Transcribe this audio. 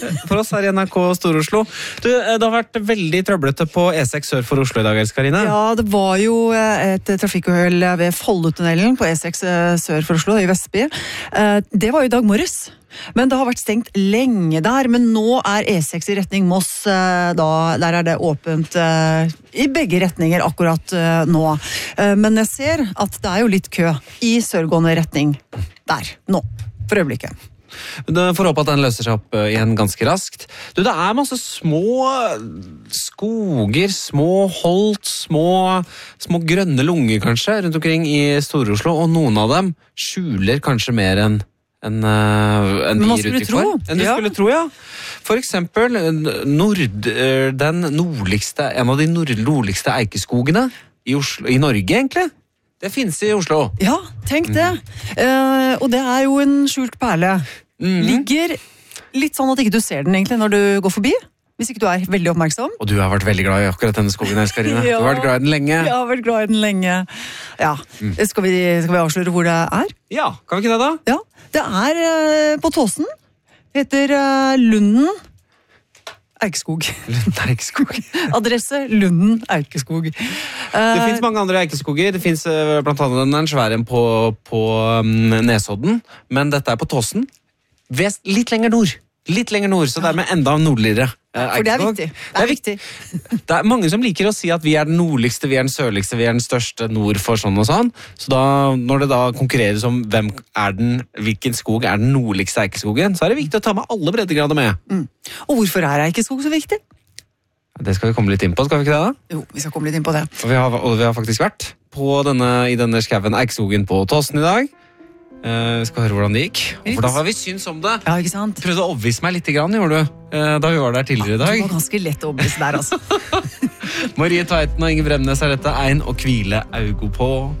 for oss her i NRK Stor-Oslo. Det har vært veldig trøblete på E6 sør for Oslo i dag, Else Karine. Ja, det var jo et trafikkuhell ved Follotunnelen på E6 sør for Oslo, i Vestby. Det var jo i dag morges. Men det har vært stengt lenge der, men nå er E6 i retning Moss, der er det åpent i begge retninger akkurat nå. Men jeg ser at det er jo litt kø i sørgående retning der, nå, for øyeblikket. Får håpe at den løser seg opp igjen ganske raskt. Det er masse små skoger, små holt, små grønne lunger kanskje, rundt omkring i Stor-Oslo, og noen av dem skjuler kanskje mer enn Men man skulle tro. Enn du skulle tro, ja. For eksempel en av de nordligste eikeskogene i Oslo, i Norge egentlig. Det finnes i Oslo. Ja, tenk det. Og det er jo en skjult perle. Ligger litt sånn at ikke du ser den egentlig når du går forbi. Hvis ikke du er veldig oppmerksom. Og du har vært veldig glad i akkurat denne skogen, Else Karine. Ja. Du har vært glad i den lenge. Jeg har vært glad i den lenge. Ja. Skal vi avsløre hvor det er? Ja, kan vi ikke det da? Ja, det er på Tåsen. Det heter Lunden Eikeskog. Lunden Eikeskog. Adresse Lunden Eikeskog. Det finnes mange andre eikeskoger. Det finnes blant annet en svær en på Nesodden, men dette er på Tåsen. Litt lenger nord. Så dermed enda nordligere. For det er viktig. Det er viktig. Det er mange som liker å si at vi er den nordligste, vi er den sørligste, vi er den største nord for sånn og sånn. Så da, når det da konkurreres om hvilken skog er den nordligste eikeskogen, så er det viktig å ta med alle breddegrader med. Og hvorfor er eikeskog så viktig? Det skal vi komme litt inn på, skal vi ikke det da? Jo, vi skal komme litt inn på det. Og vi har faktisk vært i denne skauen Eikeskogen på Tåsen i dag. Vi skal høre hvordan det gikk. Og hvordan var vi syns om det? Ja, ikke sant? Prøvde å overbevise meg litt, gjorde du? Da vi var der tidligere i dag. Det var ganske lett å overbevise der, altså. Marie Tveiten og Inge Bremnes er dette Ein og hvile augo på.